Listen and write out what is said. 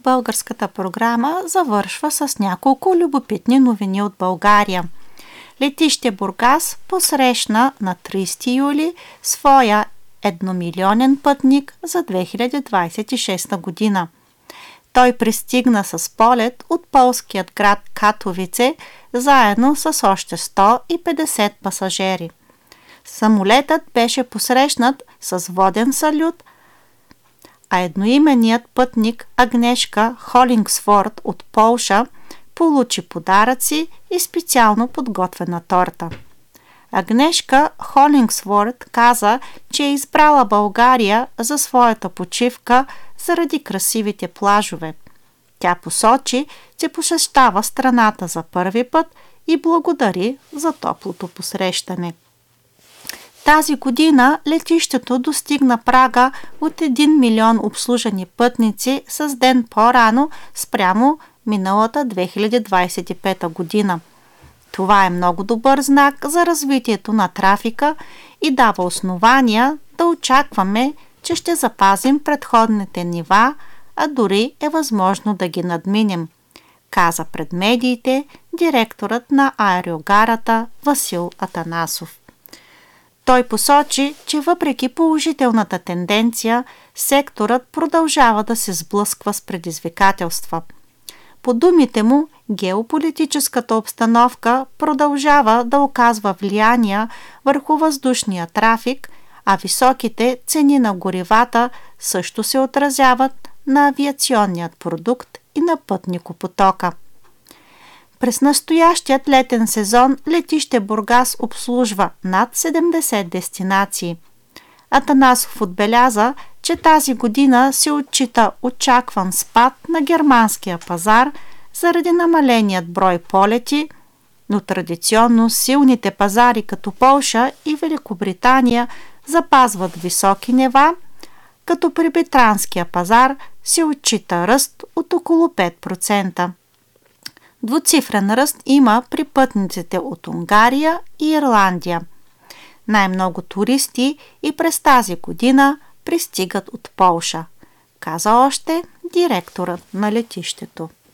българската програма завършва с няколко любопитни новини от България. Летище Бургас посрещна на 30 юли своя 1-милионен пътник за 2026 година. Той пристигна с полет от полският град Катовице, заедно с още 150 пасажери. Самолетът беше посрещнат с воден салют, а едноименният пътник Агнешка Холингсворт от Полша получи подаръци и специално подготвена торта. Агнешка Холингсворт каза, че е избрала България за своята почивка заради красивите плажове. Тя посочи, че посещава страната за първи път и благодари за топлото посрещане. Тази година летището достигна прага от 1 милион обслужени пътници с ден по-рано спрямо миналата 2025 година. Това е много добър знак за развитието на трафика и дава основания да очакваме, че ще запазим предходните нива, а дори е възможно да ги надминем, каза пред медиите директорът на аерогарата Васил Атанасов. Той посочи, че въпреки положителната тенденция, секторът продължава да се сблъсква с предизвикателства. По думите му, геополитическата обстановка продължава да оказва влияние върху въздушния трафик, а високите цени на горивата също се отразяват на авиационният продукт и на пътникопотока. През настоящият летен сезон летище Бургас обслужва над 70 дестинации. Атанасов отбеляза, че тази година се отчита очакван спад на германския пазар заради намаленият брой полети, но традиционно силните пазари като Полша и Великобритания запазват високи нива, като при британския пазар се отчита ръст от около 5%. Двуцифрен ръст има при пътниците от Унгария и Ирландия. Най-много туристи и през тази година пристигат от Полша, каза още директорът на летището.